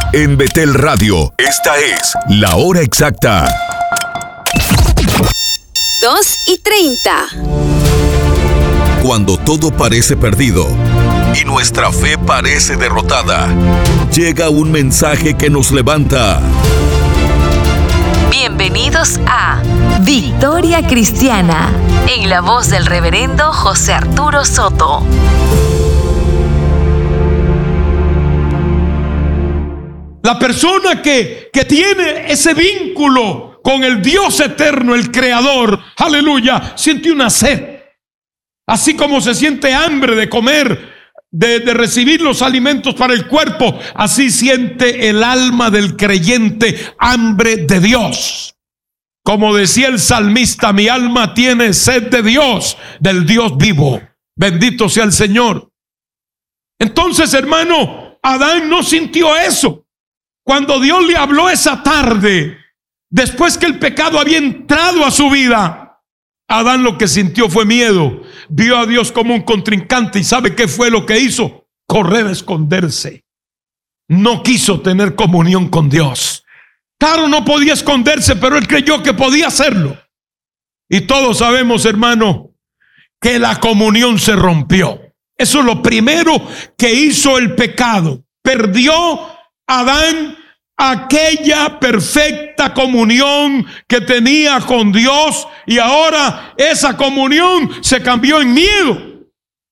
En Betel Radio, esta es la hora exacta. 2:30. Cuando todo parece perdido y nuestra fe parece derrotada, llega un mensaje que nos levanta. Bienvenidos a Victoria Cristiana, en la voz del reverendo José Arturo Soto. La persona que tiene ese vínculo con el Dios eterno, el Creador, aleluya, siente una sed. Así como se siente hambre de comer, de recibir los alimentos para el cuerpo, así siente el alma del creyente hambre de Dios. Como decía el salmista, mi alma tiene sed de Dios, del Dios vivo. Bendito sea el Señor. Entonces, hermano, Adán no sintió eso. Cuando Dios le habló esa tarde, después que el pecado había entrado a su vida, Adán lo que sintió fue miedo. Vio a Dios como un contrincante y ¿sabe qué fue lo que hizo? Correr a esconderse. No quiso tener comunión con Dios. Claro, no podía esconderse, pero él creyó que podía hacerlo. Y todos sabemos, hermano, que la comunión se rompió. Eso es lo primero que hizo el pecado. Perdió Adán aquella perfecta comunión que tenía con Dios, y ahora esa comunión se cambió en miedo.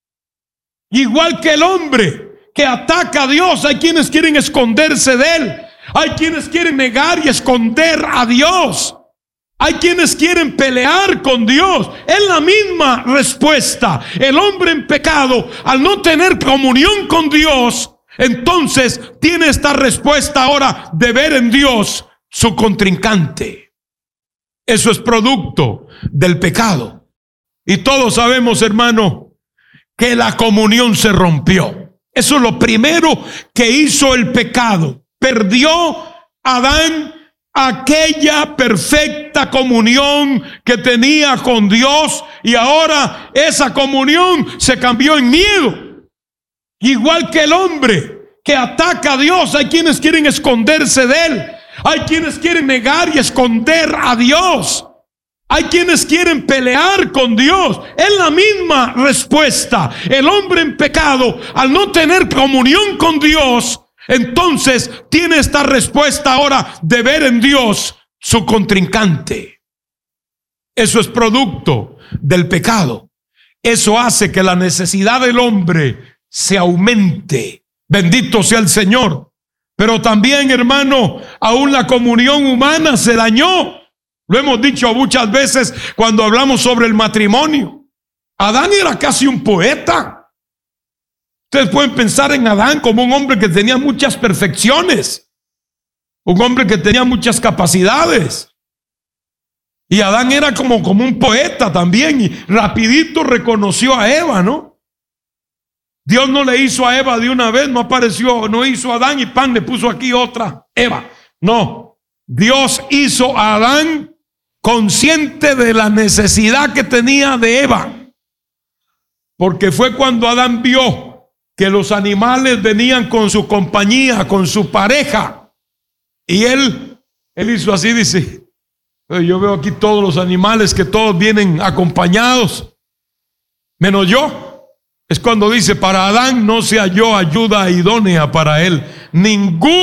Igual que el hombre que ataca a Dios, hay quienes quieren esconderse de él, hay quienes quieren negar y esconder a Dios, hay quienes quieren pelear con Dios. Es la misma respuesta. El hombre en pecado, al no tener comunión con Dios, entonces tiene esta respuesta ahora de ver en Dios su contrincante. Eso es producto del pecado. Y todos sabemos, hermano, que la comunión se rompió. Eso es lo primero que hizo el pecado. Perdió Adán aquella perfecta comunión que tenía con Dios, y ahora esa comunión se cambió en miedo. Igual que el hombre que ataca a Dios, hay quienes quieren esconderse de él, hay quienes quieren negar y esconder a Dios, hay quienes quieren pelear con Dios. Es la misma respuesta. El hombre en pecado, al no tener comunión con Dios, entonces tiene esta respuesta ahora de ver en Dios su contrincante. Eso es producto del pecado. Eso hace que la necesidad del hombre se aumente. Bendito sea el Señor. Pero también, hermano, aún la comunión humana se dañó. Lo hemos dicho muchas veces cuando hablamos sobre el matrimonio. Adán era casi un poeta. Ustedes pueden pensar en Adán como un hombre que tenía muchas perfecciones, un hombre que tenía muchas capacidades. Y Adán era como un poeta también, y rapidito reconoció a Eva, ¿no? Dios no le hizo a Eva de una vez, no apareció, no hizo a Adán y pan, le puso aquí otra Eva. No, Dios hizo a Adán consciente de la necesidad que tenía de Eva. Porque fue cuando Adán vio que los animales venían con su compañía, con su pareja. Y él hizo así, dice, yo veo aquí todos los animales que todos vienen acompañados, menos yo. Es cuando dice, para Adán no se halló ayuda idónea para él. Ningún